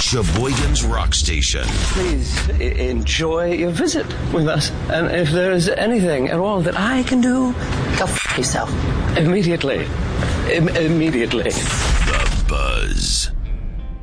Sheboygan's Rock Station. Please enjoy your visit with us. And if there is anything at all that I can do, go f*** yourself. Immediately. Immediately.